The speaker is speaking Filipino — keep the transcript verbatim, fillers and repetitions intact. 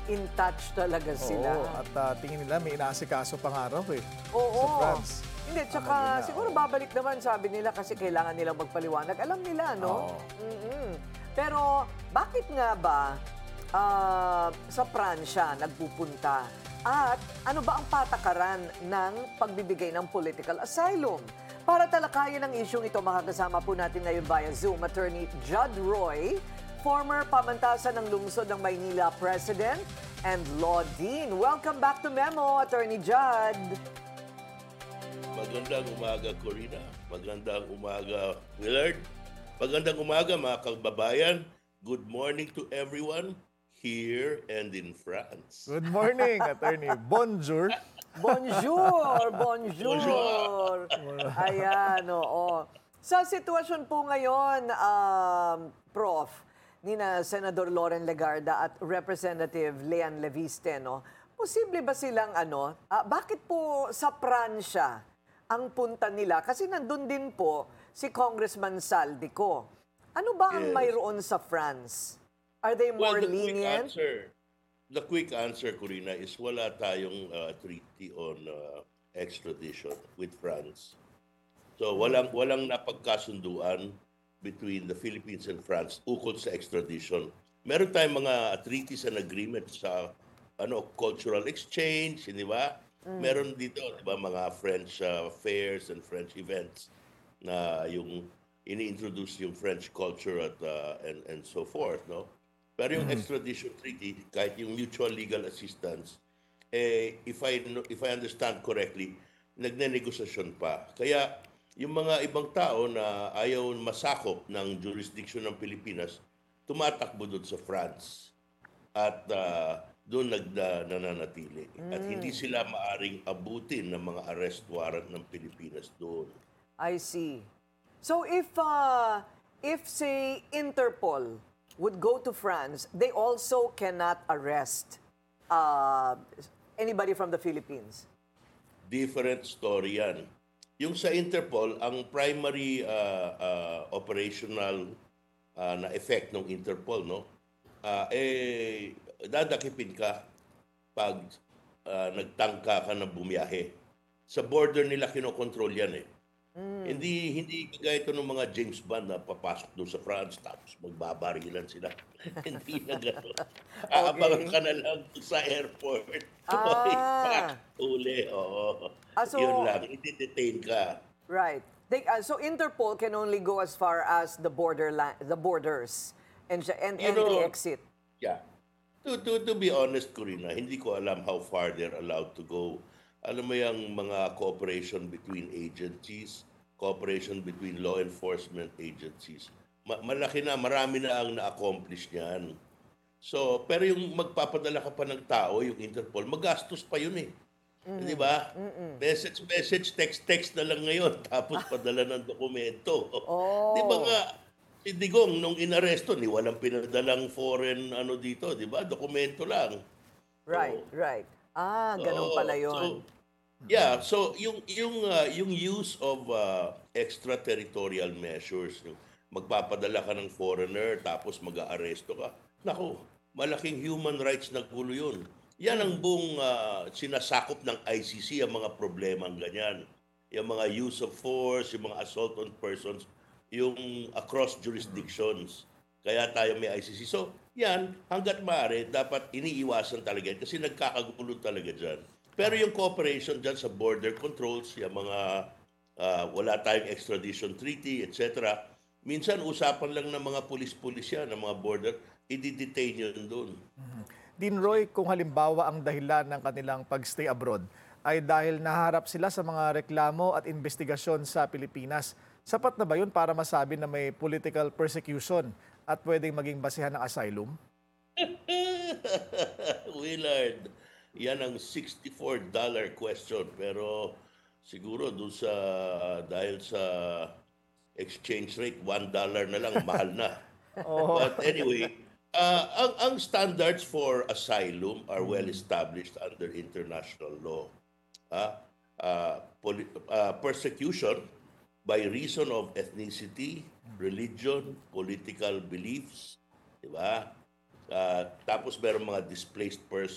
in touch talaga sila. Oo, at uh, tingin nila may inaasikaso pang araw eh. Oo. Sa France. Hindi, tsaka Maganda, siguro oo. babalik naman, sabi nila, kasi kailangan nilang magpaliwanag. Alam nila, no? Oo. Mm-mm. Pero bakit nga ba ah, sa Pransya nagpupunta? At ano ba ang patakaran ng pagbibigay ng political asylum? Para talakayin ang isyong ito, makakasama po natin ngayon via Zoom, Attorney Judd Roy, former pamantasan ng lungsod ng Maynila President and Law Dean. Welcome back to Memo, Attorney Judd. Magandang umaga, Corina. Magandang umaga, Willard. Magandang umaga, mga kababayan. Good morning to everyone here and in France. Good morning, Attorney. Bonjour. Bonjour! Bonjour! Ayan, oo. Sa sitwasyon po ngayon, um, Prof, ni na Senador Loren Legarda at Representative Leanne Leviste, no? Posible ba silang ano, ah, bakit po sa Pransya ang punta nila? Kasi nandun din po si Congressman Saldico. Ano ba ang Yes. mayroon sa France? Are they more Well, the quick lenient? answer, the quick answer, Corina, is wala tayong uh, treaty on uh, extradition with France. So walang walang napagkasunduan between the Philippines and France ukol sa extradition. Meron tayong mga treaties and agreements sa ano cultural exchange, di ba? Meron dito, di ba, mga French uh, fairs and French events na yung ini-introduce yung French culture at uh, and and so forth, no? Pero yung extradition treaty, kahit yung mutual legal assistance, eh, if I know- if I understand correctly, nagnenegosasyon pa. Kaya yung mga ibang tao na ayaw masakop ng jurisdiction ng Pilipinas, tumatakbo doon sa France. At uh, doon nagda, nananatili. At hindi sila maaring abutin ng mga arrest warrant ng Pilipinas doon. I see. So if uh, if say Interpol would go to France, they also cannot arrest uh, anybody from the Philippines. Different story yan. Yung sa Interpol, ang primary uh, uh, operational uh, na effect ng Interpol, no? Uh, eh, dadakipin ka pag uh, nagtangka ka na bumiyahe. Sa border nila kinokontrol yan eh. Hindi hindi kagaya ito ng mga James Bond na papasok doon sa France tapos magbabarilan sila. Hindi na gano'n. Aabangan ka na lang sa airport. Ah. Uli, oo. Ah, so- Yun lang, i-detain ka. Right. They, uh, so Interpol can only go as far as the border the borders and siya- and You entry know- exit. Yeah. To, to, to be honest, Corina, hindi ko alam how far they're allowed to go. Alam mo yung mga cooperation between agencies, cooperation between law enforcement agencies. Ma- malaki na, marami na ang na-accomplish niyan. So, pero yung magpapadala ka pa ng tao, yung Interpol, magastos pa yun eh. Di ba? Message, message, text, text na lang ngayon, tapos padala ng dokumento. Oh. Di ba nga, si Digong, nung inaresto, ni walang pinadalang foreign ano dito, di ba? Dokumento lang. Right, right. Ah, ganun Oo. pala yun. So, yeah, so yung yung uh, yung use of uh, extraterritorial measures, yung magpapadala ka ng foreigner tapos mag-aaresto ka. Naku, malaking human rights na gulo yun. Yan ang buong uh, sinasakop ng I C C, ang mga problemang ganyan. Yung mga use of force, yung mga assault on persons, yung across jurisdictions. Kaya tayo may I C C. So, yan, hanggat maaari, dapat iniiwasan talaga yan kasi nagkakagulo talaga dyan. Pero yung cooperation dyan sa border controls, yung mga ah, wala tayong extradition treaty, et cetera. Minsan, usapan lang ng mga pulis-pulis yan, ng mga border, i-detain yun doon. Dean Roy, kung halimbawa ang dahilan ng kanilang pagstay abroad ay dahil naharap sila sa mga reklamo at investigasyon sa Pilipinas, sapat na ba yun para masabi na may political persecution at pwedeng maging basihan ng asylum? Willard, yan ang sixty-four dollar question. Pero siguro doon sa, dahil sa exchange rate, one dollar na lang, mahal na. But anyway, uh, ang, ang standards for asylum are well established under international law. Ah, uh, poli- uh, persecution by reason of ethnicity, religion, political beliefs, di ba? Ah, tapos meron mga displaced persons